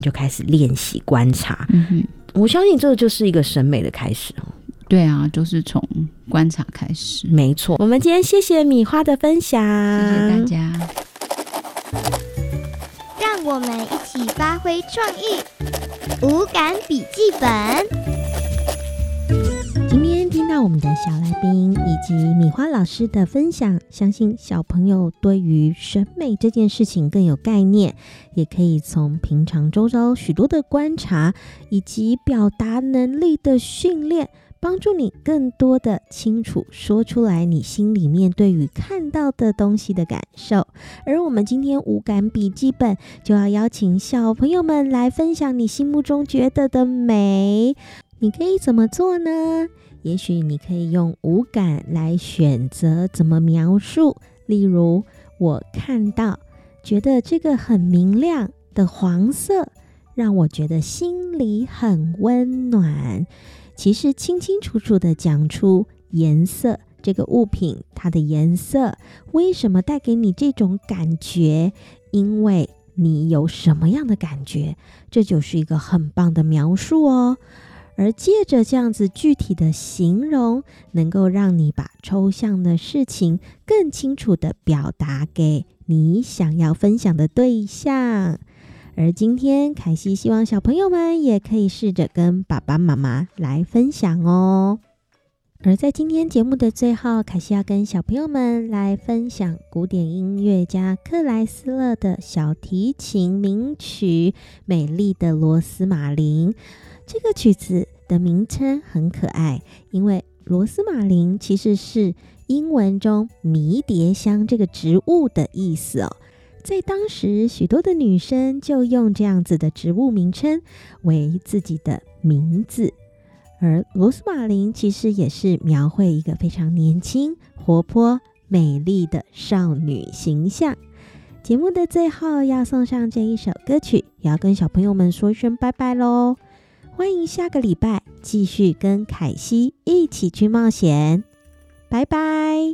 就开始练习观察。我相信这就是一个审美的开始。 对啊，就是从观察开始。 没错，我们今天谢谢米花的分享， 谢谢大家。 让我们一起发挥创意，五感笔记本。 今天听到我们的小来宾以及米花老师的分享，相信小朋友对于审美这件事情更有概念，也可以从平常周遭许多的观察以及表达能力的训练，帮助你更多的清楚说出来你心里面对于看到的东西的感受。而我们今天五感笔记本就要邀请小朋友们来分享你心目中觉得的美，你可以怎么做呢？也许你可以用五感来选择怎么描述，例如我看到觉得这个很明亮的黄色让我觉得心里很温暖。其实清清楚楚的讲出颜色，这个物品它的颜色为什么带给你这种感觉，因为你有什么样的感觉，这就是一个很棒的描述哦。而借着这样子具体的形容，能够让你把抽象的事情更清楚地表达给你想要分享的对象。而今天凯西希望小朋友们也可以试着跟爸爸妈妈来分享哦。而在今天节目的最后，凯西要跟小朋友们来分享古典音乐家克莱斯勒的小提琴名曲《美丽的罗斯玛琳》。这个曲子的名称很可爱，因为罗斯玛琳其实是英文中迷迭香这个植物的意思哦。在当时，许多的女生就用这样子的植物名称为自己的名字，而罗斯玛琳其实也是描绘一个非常年轻、活泼、美丽的少女形象。节目的最后要送上这一首歌曲，也要跟小朋友们说一声拜拜咯。欢迎下个礼拜继续跟凯西一起去冒险，拜拜。